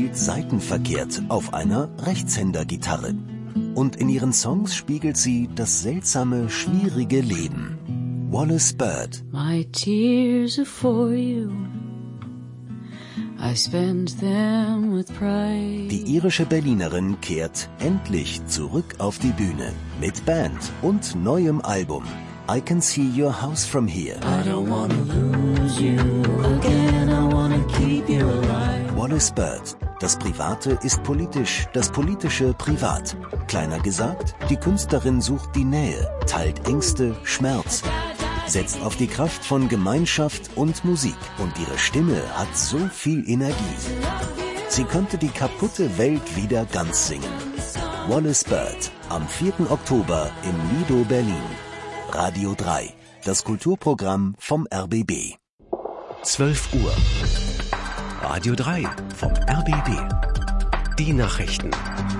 spielt seitenverkehrt auf einer Rechtshändergitarre. Und in ihren Songs spiegelt sie das seltsame, schwierige Leben. Wallace Bird. My tears are for you. I spend them with pride. Die irische Berlinerin kehrt endlich zurück auf die Bühne mit Band und neuem Album. I Can See Your House From Here. I don't wanna lose you again, I wanna keep you alive. Wallace Bird. Das Private ist politisch, das Politische privat. Kleiner gesagt, die Künstlerin sucht die Nähe, teilt Ängste, Schmerz, setzt auf die Kraft von Gemeinschaft und Musik. Und ihre Stimme hat so viel Energie. Sie könnte die kaputte Welt wieder ganz singen. Wallace Bird, am 4. Oktober im Lido Berlin. Radio 3, das Kulturprogramm vom RBB. 12 Uhr. Radio 3 vom RBB. Die Nachrichten.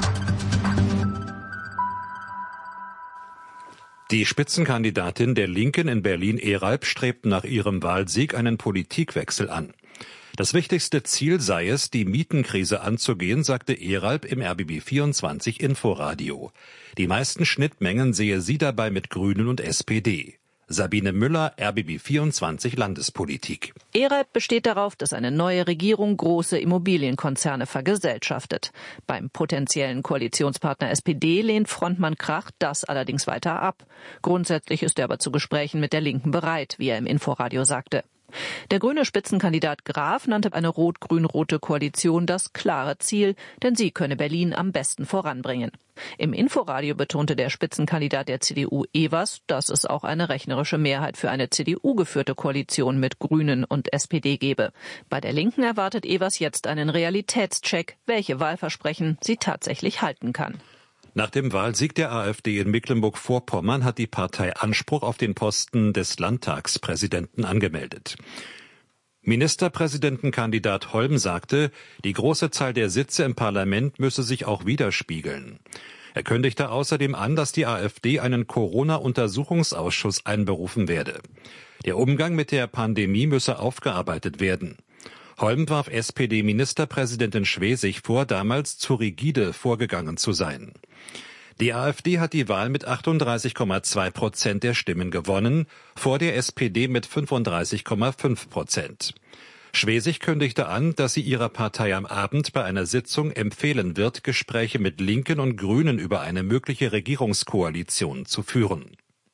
Die Spitzenkandidatin der Linken in Berlin-Eralb strebt nach ihrem Wahlsieg einen Politikwechsel an. Das wichtigste Ziel sei es, die Mietenkrise anzugehen, sagte Eralb im RBB24 Inforadio. Die meisten Schnittmengen sehe sie dabei mit Grünen und SPD. Sabine Müller, RBB24 Landespolitik. Eralb besteht darauf, dass eine neue Regierung große Immobilienkonzerne vergesellschaftet. Beim potenziellen Koalitionspartner SPD lehnt Frontmann Krach das allerdings weiter ab. Grundsätzlich ist er aber zu Gesprächen mit der Linken bereit, wie er im Inforadio sagte. Der grüne Spitzenkandidat Graf nannte eine rot-grün-rote Koalition das klare Ziel, denn sie könne Berlin am besten voranbringen. Im Inforadio betonte der Spitzenkandidat der CDU Evers, dass es auch eine rechnerische Mehrheit für eine CDU-geführte Koalition mit Grünen und SPD gebe. Bei der Linken erwartet Evers jetzt einen Realitätscheck, welche Wahlversprechen sie tatsächlich halten kann. Nach dem Wahlsieg der AfD in Mecklenburg-Vorpommern hat die Partei Anspruch auf den Posten des Landtagspräsidenten angemeldet. Ministerpräsidentenkandidat Holm sagte, die große Zahl der Sitze im Parlament müsse sich auch widerspiegeln. Er kündigte außerdem an, dass die AfD einen Corona-Untersuchungsausschuss einberufen werde. Der Umgang mit der Pandemie müsse aufgearbeitet werden. Holm warf SPD-Ministerpräsidentin Schwesig vor, damals zu rigide vorgegangen zu sein. Die AfD hat die Wahl mit 38,2% der Stimmen gewonnen, vor der SPD mit 35,5%. Schwesig kündigte an, dass sie ihrer Partei am Abend bei einer Sitzung empfehlen wird, Gespräche mit Linken und Grünen über eine mögliche Regierungskoalition zu führen.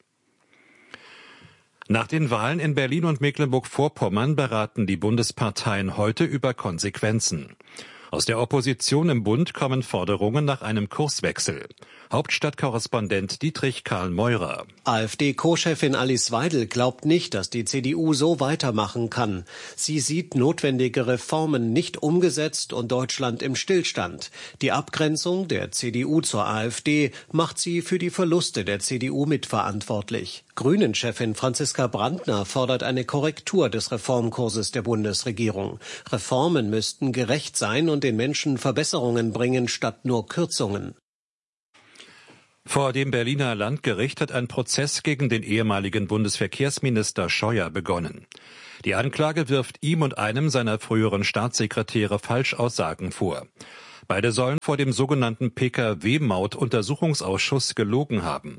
Nach den Wahlen in Berlin und Mecklenburg-Vorpommern beraten die Bundesparteien heute über Konsequenzen. Aus der Opposition im Bund kommen Forderungen nach einem Kurswechsel. Hauptstadtkorrespondent Dietrich Karl Meurer. AfD-Co-Chefin Alice Weidel glaubt nicht, dass die CDU so weitermachen kann. Sie sieht notwendige Reformen nicht umgesetzt und Deutschland im Stillstand. Die Abgrenzung der CDU zur AfD macht sie für die Verluste der CDU mitverantwortlich. Grünen-Chefin Franziska Brandner fordert eine Korrektur des Reformkurses der Bundesregierung. Reformen müssten gerecht sein und den Menschen Verbesserungen bringen, statt nur Kürzungen. Vor dem Berliner Landgericht hat ein Prozess gegen den ehemaligen Bundesverkehrsminister Scheuer begonnen. Die Anklage wirft ihm und einem seiner früheren Staatssekretäre Falschaussagen vor. Beide sollen vor dem sogenannten PKW-Maut-Untersuchungsausschuss gelogen haben.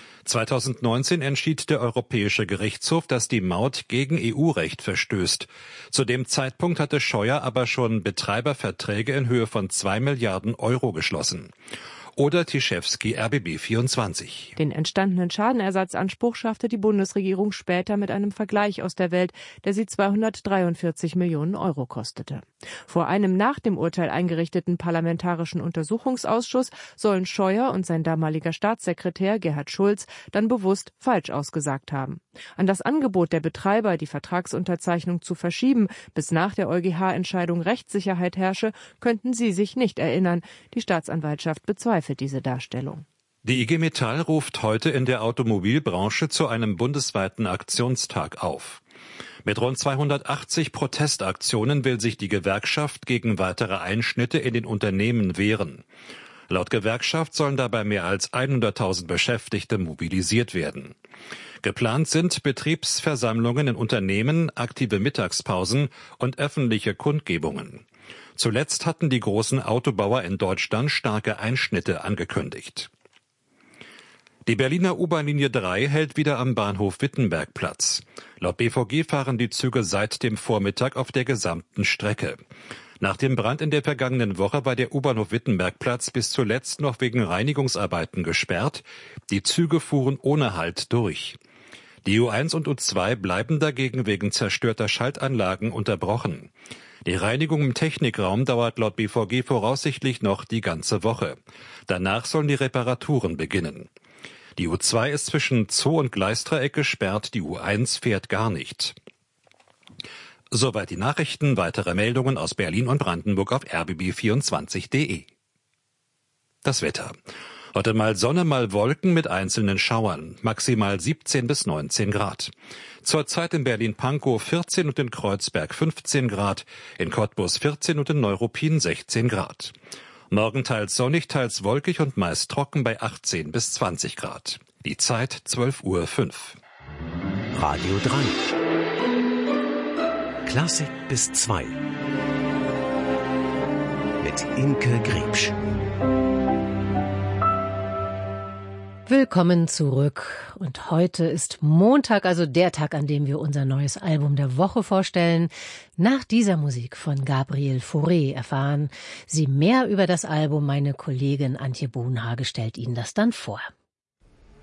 2019 entschied der Europäische Gerichtshof, dass die Maut gegen EU-Recht verstößt. Zu dem Zeitpunkt hatte Scheuer aber schon Betreiberverträge in Höhe von 2 Milliarden Euro geschlossen. Oder Tischewski, RBB24. Den entstandenen Schadenersatzanspruch schaffte die Bundesregierung später mit einem Vergleich aus der Welt, der sie 243 Millionen Euro kostete. Vor einem nach dem Urteil eingerichteten Parlamentarischen Untersuchungsausschuss sollen Scheuer und sein damaliger Staatssekretär Gerhard Schulz dann bewusst falsch ausgesagt haben. An das Angebot der Betreiber, die Vertragsunterzeichnung zu verschieben, bis nach der EuGH-Entscheidung Rechtssicherheit herrsche, könnten sie sich nicht erinnern. Die Staatsanwaltschaft bezweifelt diese Darstellung. Die IG Metall ruft heute in der Automobilbranche zu einem bundesweiten Aktionstag auf. Mit rund 280 Protestaktionen will sich die Gewerkschaft gegen weitere Einschnitte in den Unternehmen wehren. Laut Gewerkschaft sollen dabei mehr als 100.000 Beschäftigte mobilisiert werden. Geplant sind Betriebsversammlungen in Unternehmen, aktive Mittagspausen und öffentliche Kundgebungen. Zuletzt hatten die großen Autobauer in Deutschland starke Einschnitte angekündigt. Die Berliner U-Bahn-Linie 3 hält wieder am Bahnhof Wittenberg Platz. Laut BVG fahren die Züge seit dem Vormittag auf der gesamten Strecke. Nach dem Brand in der vergangenen Woche war der U-Bahnhof Wittenbergplatz bis zuletzt noch wegen Reinigungsarbeiten gesperrt. Die Züge fuhren ohne Halt durch. Die U1 und U2 bleiben dagegen wegen zerstörter Schaltanlagen unterbrochen. Die Reinigung im Technikraum dauert laut BVG voraussichtlich noch die ganze Woche. Danach sollen die Reparaturen beginnen. Die U2 ist zwischen Zoo und Gleisdreieck gesperrt, die U1 fährt gar nicht. Soweit die Nachrichten, weitere Meldungen aus Berlin und Brandenburg auf rbb24.de. Das Wetter. Heute mal Sonne, mal Wolken mit einzelnen Schauern, maximal 17 bis 19 Grad. Zurzeit in Berlin-Pankow 14 und in Kreuzberg 15 Grad, in Cottbus 14 und in Neuruppin 16 Grad. Morgen teils sonnig, teils wolkig und meist trocken bei 18 bis 20 Grad. Die Zeit 12:05 Uhr. Radio 3. Klassik bis 2. Mit Imke Griebsch. Willkommen zurück. Und heute ist Montag, also der Tag, an dem wir unser neues Album der Woche vorstellen. Nach dieser Musik von Gabriel Fauré erfahren Sie mehr über das Album. Meine Kollegin Antje Bohnhage stellt Ihnen das dann vor.